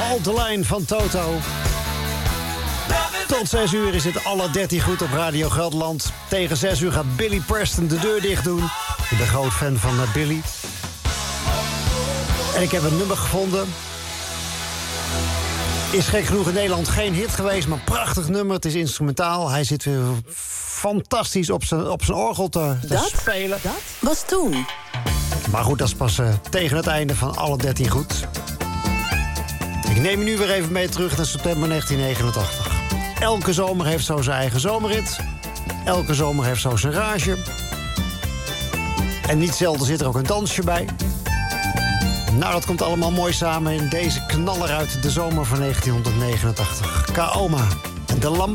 Hold the Line van Toto. Tot 6 uur is het alle 13 goed op Radio Gelderland. Tegen 6 uur gaat Billy Preston de deur dicht doen. Ik ben groot fan van Billy. En ik heb een nummer gevonden. Is gek genoeg in Nederland geen hit geweest, maar een prachtig nummer. Het is instrumentaal. Hij zit weer fantastisch op zijn orgel te spelen. Dat was toen. Maar goed, dat is pas tegen het einde van alle 13 goed. Ik neem je nu weer even mee terug naar september 1989. Elke zomer heeft zo zijn eigen zomerrit. Elke zomer heeft zo zijn rage. En niet zelden zit er ook een dansje bij. Nou, dat komt allemaal mooi samen in deze knaller uit de zomer van 1989. Kaoma en de lamp